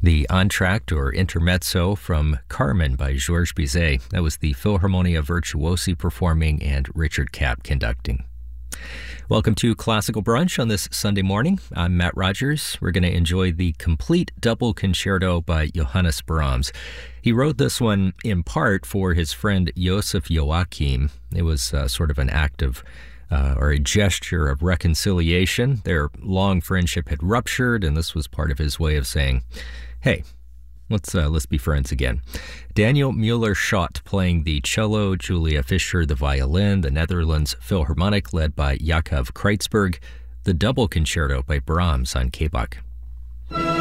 The entr'acte or intermezzo from Carmen by Georges Bizet. That was the Philharmonia Virtuosi performing and Richard Kapp conducting. Welcome to Classical Brunch on this Sunday morning. I'm Matt Rogers. We're going to enjoy the complete double concerto by Johannes Brahms. He wrote this one in part for his friend Joseph Joachim. It was sort of an act of or a gesture of reconciliation. Their long friendship had ruptured, and this was part of his way of saying, hey, let's be friends again. Daniel Müller-Schott playing the cello, Julia Fischer the violin, the Netherlands Philharmonic led by Jakob Kreutzberg, the double concerto by Brahms on K-Bach.